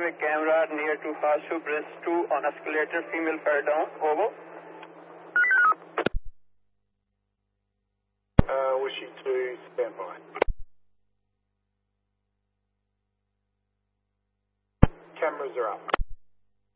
have a camera near to Horseshoe Bridge 2 on escalator, female fire down. Over. Wishing to stand by. Cameras are up.